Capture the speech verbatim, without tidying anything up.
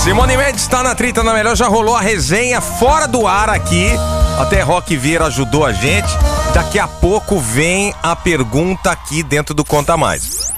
Simone Mendes está na trinta na melhor, já rolou a resenha fora do ar aqui. Até Rock Vieira ajudou a gente. Daqui a pouco vem a pergunta aqui dentro do Conta Mais.